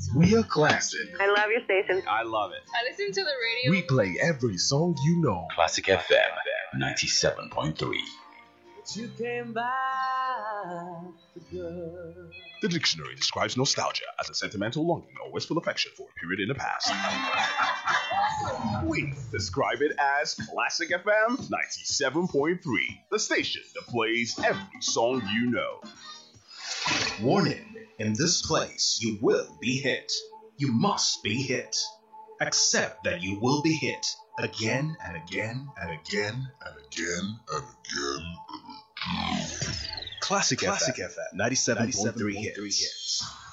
We are classic. I love your station. I love it. I listen to the radio. We play every song you know. Classic FM 97.3. You came by the girl. The dictionary describes nostalgia as a sentimental longing or wistful affection for a period in the past. We describe it as Classic FM 97.3, the station that plays every song you know. Warning, in this place you will be hit. You must be hit. Accept that you will be hit again and again and again and again and again. Classic FM 97.3 hits.